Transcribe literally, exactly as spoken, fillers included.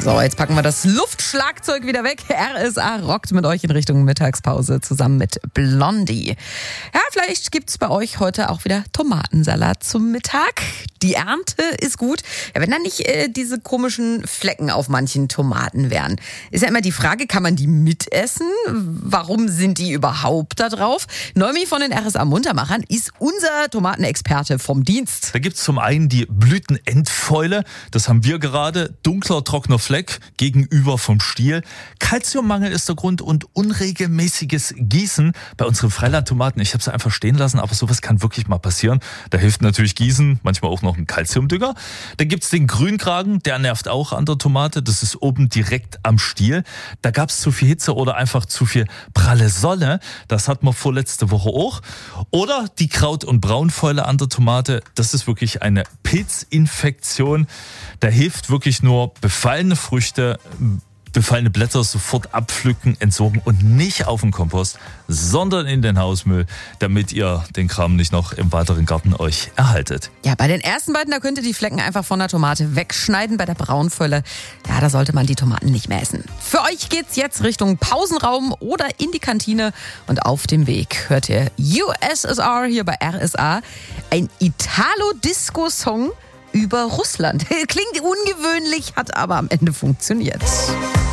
So, jetzt packen wir das Luftschlagzeug wieder weg. R S A rockt mit euch in Richtung Mittagspause zusammen mit Blondie. Ja, vielleicht gibt's bei euch heute auch wieder Tomatensalat zum Mittag. Die Ernte ist gut. Ja, wenn da nicht äh, diese komischen Flecken auf manchen Tomaten wären. Ist ja immer die Frage, kann man die mitessen? Warum sind die überhaupt da drauf? Noemi von den R S A Muntermachern ist unser Tomatenexperte vom Dienst. Da gibt's zum einen die Blütenendfäule. Das haben wir gerade. Dunkler, trockener Fleck gegenüber vom Stiel. Kalziummangel ist der Grund und unregelmäßiges Gießen bei unseren Freilandtomaten. Ich habe sie einfach stehen lassen, aber sowas kann wirklich mal passieren. Da hilft natürlich Gießen, manchmal auch noch ein Kalziumdünger. Dann gibt's den Grünkragen, der nervt auch an der Tomate. Das ist oben direkt am Stiel. Da gab's zu viel Hitze oder einfach zu viel pralle Sonne. Das hatten wir vorletzte Woche auch. Oder die Kraut- und Braunfäule an der Tomate. Das ist wirklich eine Pilzinfektion. Da hilft wirklich nur befallene Früchte, befallene Blätter sofort abpflücken, entsorgen und nicht auf den Kompost, sondern in den Hausmüll, damit ihr den Kram nicht noch im weiteren Garten euch erhaltet. Ja, bei den ersten beiden, da könnt ihr die Flecken einfach von der Tomate wegschneiden. Bei der Braunfäule, ja, da sollte man die Tomaten nicht mehr essen. Für euch geht's jetzt Richtung Pausenraum oder in die Kantine. Und auf dem Weg hört ihr U S S R hier bei R S A. Ein Italo-Disco-Song über Russland. Klingt ungewöhnlich, hat aber am Ende funktioniert.